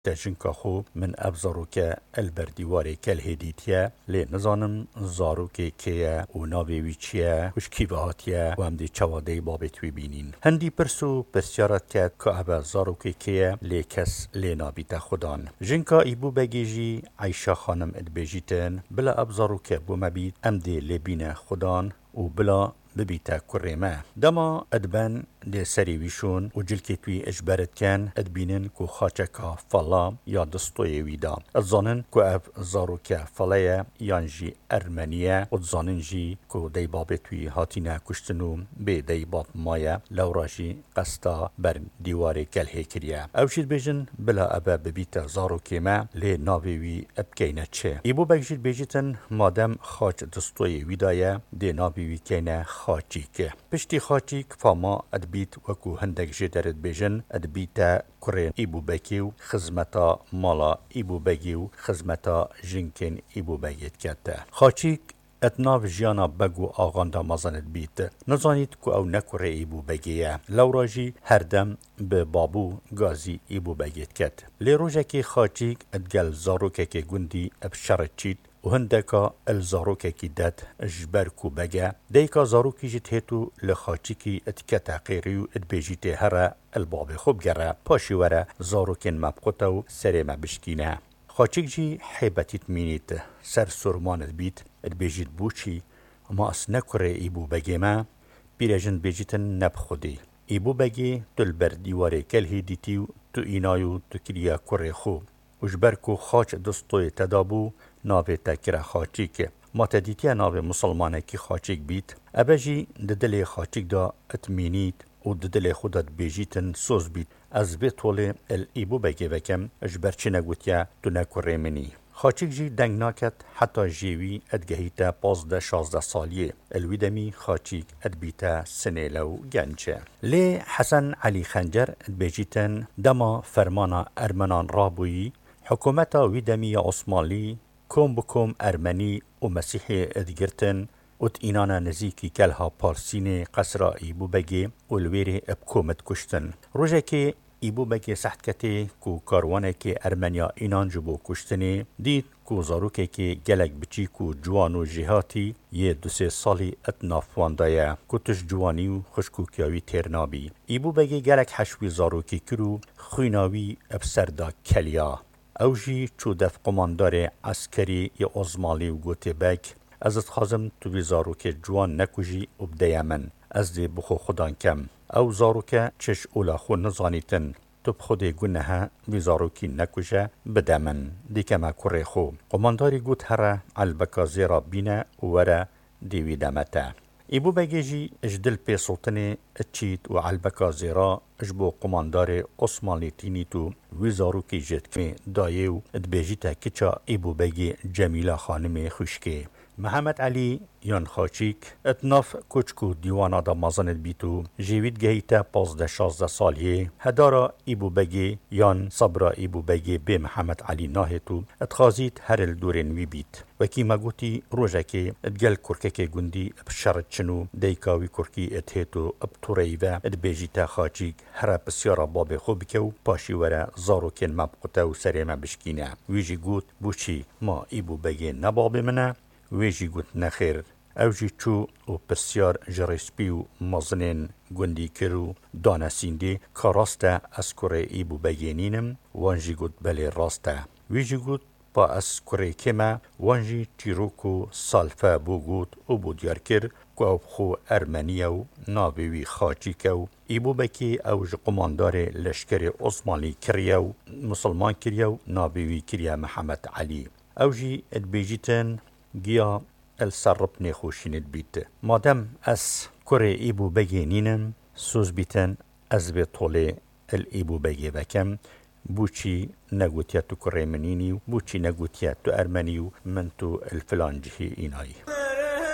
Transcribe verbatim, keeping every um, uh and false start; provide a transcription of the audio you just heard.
تجنکا خو من ابزارو که البردیواری کل هدیتیه لی نزانم زارو که که و ناوی چیه وشکی بهاتیه و هم دی چواده بابتوی بینین هندی پرسو پسیارت کرد که ابا زارو که که لی کس لی نابیت خودان جنکا ایبو بگیجی عیشا خانم ادبیجیتن بلا ابزارو که بو مبید ام دی لی بین خودان و بلا ببیتا کریمه دما ادبن دی سری ویشون و جلکی توی اجبرت کن ادبینن کو خاچکا فلا یا دستوی ویدا ادزانن کو اف زارو که فلایه یانجی ارمنیه و ادزانن جی کو دی باب توی هاتینا کشتنو به دی باب مایه لوراجی قستا بر دیواری کل کریه اوشید بیجن بلا ابا ببیتا زارو کیمه لی ناویوی ابکینه چه ایبو بگجید بیجیتن مادم خاچ دستوی ویدایه دی ناویوی کینه خاچیک پشتی خاچیک فاما ادبیت وکو هندک جدرد بیجن ادبیتا کرین ایبو بگیو خزمتا مالا ایبو بگیو خزمتا جنکن ایبو بگید کته خاچیک اتناف جیانا بگو آغاندا مزاند بیت نزانید که او نکره ایبو بگیه لوراجی هر دم به بابو گازی ایبو بگید کت لی روژه که خاچیک ادگل زاروکه که گندی ابشرت چید و هندکا الزاروکه کی داد جبر کو بگه دیکا زاروکی جت هتو لخاچی کی اتکتا قیریو ادبیجیت هره الباب خوب گره پاشی وره زاروکن مبقوتو سری مبشکینه خاچیک جی حیبتیت مینیت سر سرمانت بیت ادبیجیت بوچی اما اس نکره ایبو بگی ما بیرجن بیجیتن نب خودی ایبو بگی تل بر دیواره کل هیدیتیو تو اینایو تو کلیا کره خو وجبر کو خاچ دستوی تدابو ناوی تکره خاچیک ما تدیتی ناوی مسلمانه کی خاچیک بیت ابجی ددل خاچیک دا اتمینیت و ددل خودت بیجیتن سوز بیت از بیت طول ال ایبو بگی وکم اجبر چی نگوتیا تو نکره منی خاچیک جی دنگ ناکت حتی جیوی ادگهیتا پازده شازده سالیه الویدمی خاچیک ادبیتا سنه لو گنچه لی حسن علی خنجر ادبیجیتن دما فرمانا ارمنان رابویی حکومتا ویدمی عثمالی کم بکم ارمنی و مسیحی ادگرتن ات اینانا نزیکی کلها پارسین قصرا ایبو بگی و الویری ابکومت کشتن روژه که ایبو بگی سحت کتی کو کاروانه که ارمنیا اینان جبو کشتنی دید کو زاروکه که گلک بچی کو جوان و جهاتی یه دو سه سالی اتنافوان دایه کو تش جوانی و خشکوکیاوی ترنابی ایبو بگی گلک حشوی زاروکی کرو خویناوی ابسردا کلیا اوجی چو دف قماندار عسکری یا ازمالی و گوته بک ازت خازم تو بی زاروک جوان نکوژی و بدیا من از دی بخو خودان کم او زاروک چش اولا خو نزانیتن تو بخودی گنه بی زاروکی نکوژه بده من دی کما کره خو قمانداری گوت هره البکا زیرا بینه و وره دیوی دمته ایبو بگیجی اجدل پی سلطنه اچیت و البکا زیرا اجبو قماندار عثمانی تینیتو ویزارو کی جت که دایو ادبیجیتا کچا ایبو بگی جمیلا خانم خوشکه محمد علی یان خاچیک اتناف کوچکو دیوانا دا مازند بیتو جیوید گهیتا پازده شازده سالیه هدارا ایبو بگی یان صبرا ایبو بگی به محمد علی ناهتو اتخازید هر الدورین وی بیت وکی مگوتی روژه که ادگل کرکه گندی بشرط چنو دیکاوی کرکی اتهتو ابطوریوه ادبیجیتا خاچیک هر بسیارا باب خوب که و پاشی وره زاروکن مبقوته و سریم بشکینه ویجی گوت بوچی ما ایبو بگی نباب منه ویجی گوت نخیر اوجی چو و بسیار جرسپی و مزنین گندی کرو دانسینده که راسته از کره ایبو بگینینم وانجی گوت بله راسته ویجی گوت با از کره کما وانجی تیروکو سالفه بو گوت و بو دیار کر که او خو ارمنیه و نابوی خاچی که و ایبو بکی اوج قماندار لشکر عثمانی کریه و مسلمان کریه و نابوی کریه محمد علی اوجی ادبیجیتن گیا السرب نخوشیند بیت مادم از کره ایبو بگینینم سوز بیتن از به طوله الایبو بگی بکم بوچی نگوتیا تو کره منینیو بوچی نگوتیا تو ارمنیو من تو الفلانجهی اینایی